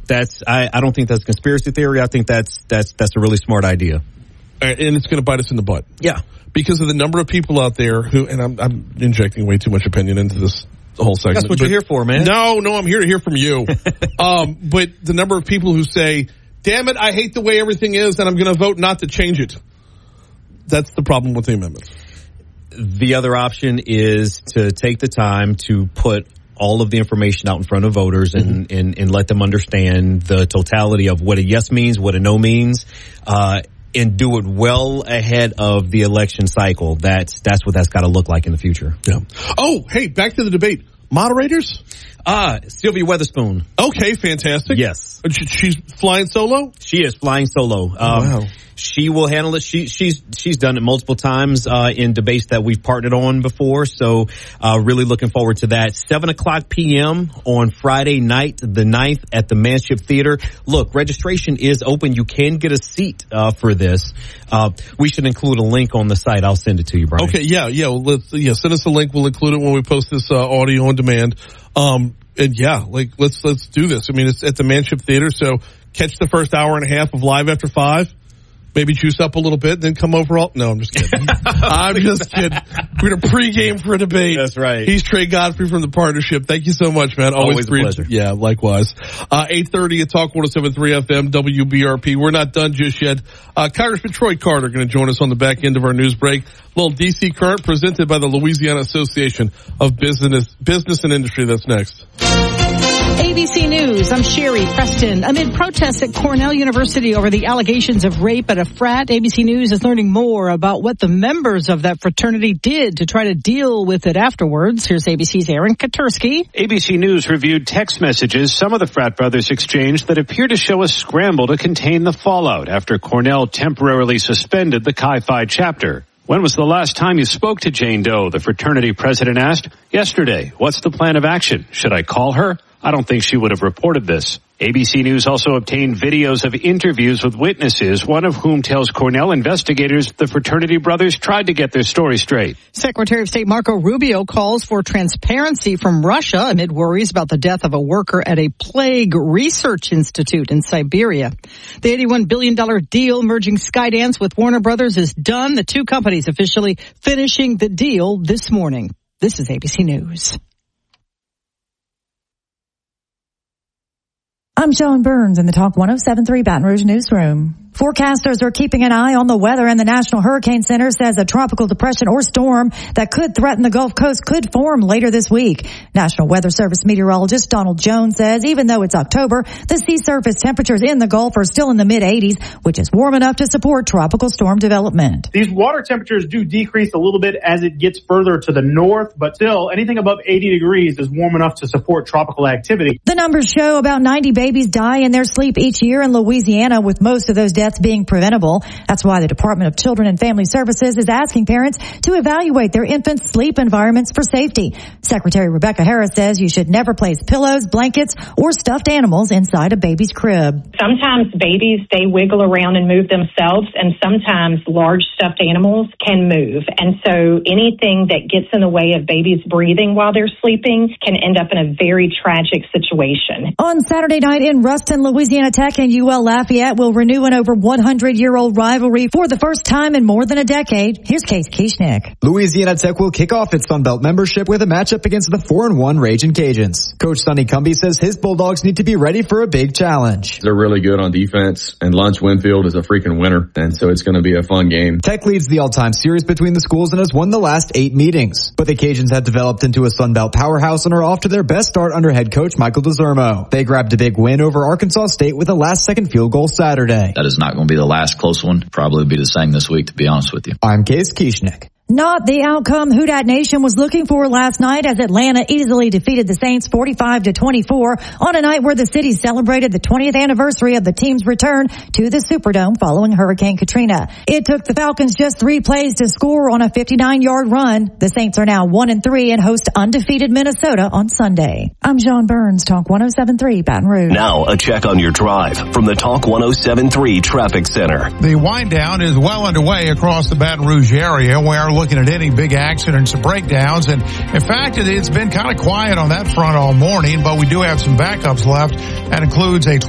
I don't think that's a conspiracy theory. I think that's a really smart idea. And it's going to bite us in the butt. Yeah. Because of the number of people out there who, and I'm injecting way too much opinion into this whole segment. That's what you're here for, man. No, I'm here to hear from you. But the number of people who say, damn it, I hate the way everything is, and I'm going to vote not to change it. That's the problem with the amendment. The other option is to take the time to put all of the information out in front of voters and let them understand the totality of what a yes means, what a no means, and do it well ahead of the election cycle. That's what that's got to look like in the future. Yeah. Oh, hey, back to the debate. Moderators? Sylvia Weatherspoon. Okay, fantastic. Yes. She's flying solo? She is flying solo. Wow. She will handle it. She's done it multiple times in debates that we've partnered on before. So really looking forward to that. 7:00 p.m. on Friday night, the 9th at the Manship Theater. Look, registration is open. You can get a seat for this. We should include a link on the site. I'll send it to you, Brian. Okay, yeah. Well, send us a link. We'll include it when we post this audio on demand. And yeah, let's do this. I mean, it's at the Manship Theater, so catch the first hour and a half of Live After 5. Maybe juice up a little bit, then come over all... No, I'm just kidding. I'm just kidding. We're going to pregame for a debate. That's right. He's Trey Godfrey from the partnership. Thank you so much, man. Always a pleasure. Yeah, likewise. 8:30 at Talk 107.3 FM, WBRP. We're not done just yet. Congressman Troy Carter going to join us on the back end of our news break. A little DC Current presented by the Louisiana Association of Business and Industry. That's next. ABC News, I'm Sherry Preston. Amid protests at Cornell University over the allegations of rape at a frat, ABC News is learning more about what the members of that fraternity did to try to deal with it afterwards. Here's ABC's Aaron Katursky. ABC News reviewed text messages some of the frat brothers exchanged that appear to show a scramble to contain the fallout after Cornell temporarily suspended the Chi Phi chapter. When was the last time you spoke to Jane Doe? The fraternity president asked. Yesterday. What's the plan of action? Should I call her? I don't think she would have reported this. ABC News also obtained videos of interviews with witnesses, one of whom tells Cornell investigators the fraternity brothers tried to get their story straight. Secretary of State Marco Rubio calls for transparency from Russia amid worries about the death of a worker at a plague research institute in Siberia. The $81 billion deal merging Skydance with Warner Brothers is done. The two companies officially finishing the deal this morning. This is ABC News. I'm Sean Burns in the Talk 107.3 Baton Rouge newsroom. Forecasters are keeping an eye on the weather, and the National Hurricane Center says a tropical depression or storm that could threaten the Gulf Coast could form later this week. National Weather Service meteorologist Donald Jones says even though it's October, the sea surface temperatures in the Gulf are still in the mid-80s, which is warm enough to support tropical storm development. These water temperatures do decrease a little bit as it gets further to the north, but still anything above 80 degrees is warm enough to support tropical activity. The numbers show about 90 babies die in their sleep each year in Louisiana, with most of those deaths being preventable. That's why the Department of Children and Family Services is asking parents to evaluate their infants' sleep environments for safety. Secretary Rebecca Harris says you should never place pillows, blankets, or stuffed animals inside a baby's crib. Sometimes babies, they wiggle around and move themselves, and sometimes large stuffed animals can move. And so anything that gets in the way of babies breathing while they're sleeping can end up in a very tragic situation. On Saturday night in Ruston, Louisiana Tech and UL Lafayette will renew an over 100-year-old rivalry for the first time in more than a decade. Here's Case Kieschnick. Louisiana Tech will kick off its Sunbelt membership with a matchup against the 4-1 Ragin' Cajuns. Coach Sonny Cumbie says his Bulldogs need to be ready for a big challenge. They're really good on defense, and Lunch Winfield is a freaking winner, and so it's going to be a fun game. Tech leads the all-time series between the schools and has won the last 8 meetings. But the Cajuns have developed into a Sunbelt powerhouse and are off to their best start under head coach Michael DeZermo. They grabbed a big win over Arkansas State with a last-second field goal Saturday. That is not going to be the last close one. Probably be the same this week, to be honest with you. I'm Case Kieschnick. Not the outcome Who Dat Nation was looking for last night as Atlanta easily defeated the Saints 45-24 on a night where the city celebrated the 20th anniversary of the team's return to the Superdome following Hurricane Katrina. It took the Falcons just 3 plays to score on a 59-yard run. The Saints are now 1-3 and host undefeated Minnesota on Sunday. I'm Sean Burns, Talk 107.3 Baton Rouge. Now a check on your drive from the Talk 107.3 Traffic Center. The wind down is well underway across the Baton Rouge area. We're looking at any big accidents or breakdowns, and in fact it's been kind of quiet on that front all morning, but we do have some backups left. That includes a